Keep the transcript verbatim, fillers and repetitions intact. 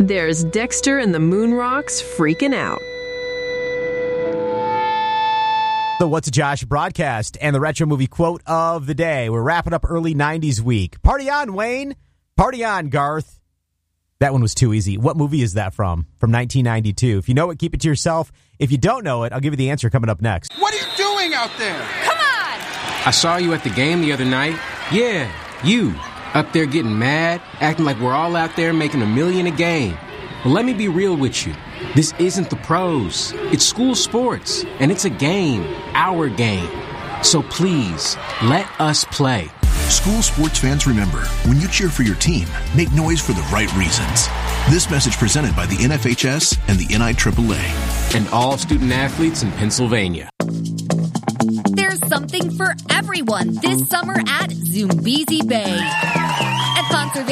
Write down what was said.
There's Dexter and the Moonrocks freaking out. The What's a Josh broadcast and the retro movie quote of the day. We're wrapping up early nineties week. Party on, Wayne. Party on, Garth. That one was too easy. What movie is that from? From nineteen ninety-two. If you know it, keep it to yourself. If you don't know it, I'll give you the answer coming up next. What are you doing out there? Come on! I saw you at the game the other night. Yeah, you. Up there getting mad, acting like we're all out there making a million a game. Well, let me be real with you. This isn't the pros. It's school sports, and it's a game, our game. So please, let us play. School sports fans, remember, when you cheer for your team, make noise for the right reasons. This message presented by the N F H S and the N I triple A. And all student athletes in Pennsylvania. There's something for everyone this summer at Zoombezi Bay. At Conservation